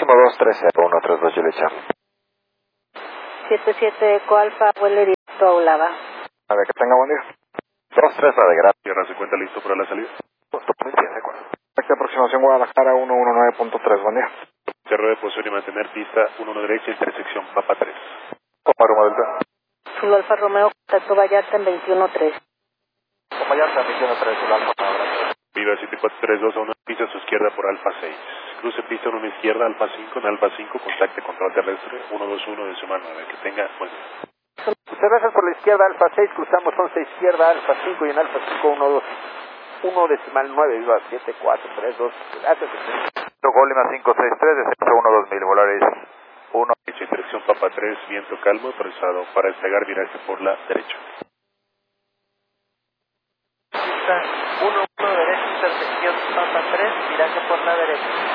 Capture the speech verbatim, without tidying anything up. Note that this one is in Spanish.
próximo dos tres cero uno tres dos Juliet Charlie. siete siete Eco Alfa, vuelo directo a Ulava. A ver, que tenga buen día. dos tres de gracias. Tierra cincuenta, listo para la salida. Punto muy bien, de acuerdo. Aquí aproximación Guadalajara ciento diecinueve punto tres, buen día. Cerro de posición y mantener pista uno uno derecha, intersección Papa tres. Comaro Delta. Zulu Alfa Romeo, contacto Vallarta en veintiuno tres. Con Vallarta, veintiuno tres, Zulu Alfa. Viva siete cuatro tres dos a una pista a su izquierda por Alfa seis. Cruce pista uno a una izquierda, Alfa cinco, en Alfa cinco, contacte control terrestre uno dos uno de su mano. A ver, que tenga buen día. Muchas gracias por la izquierda, Alfa seis, cruzamos once izquierda, Alfa cinco y en Alfa cinco uno dos uno decimal nueve, viva siete cuatro tres dos. Gracias. Golima cinco seis tres, descenso uno dos mil, Volaris uno. Intersección Papa tres, viento calmo, autorizado para despegar viraje por la derecha. Pista uno uno derecha, intersección Papa tres, viraje por la derecha.